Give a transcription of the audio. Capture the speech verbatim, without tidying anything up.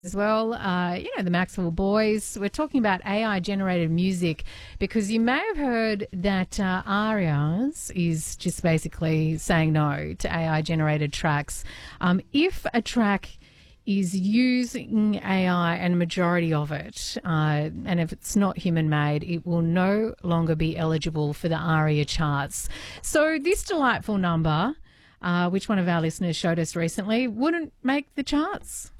as well, uh, you know, the Maxwell Boys. We're talking about A I-generated music because you may have heard that uh, Arias is just basically saying no to A I-generated tracks. Um, if a track is using A I and a majority of it, uh, and if it's not human-made, it will no longer be eligible for the ARIA charts. So this delightful number, uh, which one of our listeners showed us recently, wouldn't make the charts.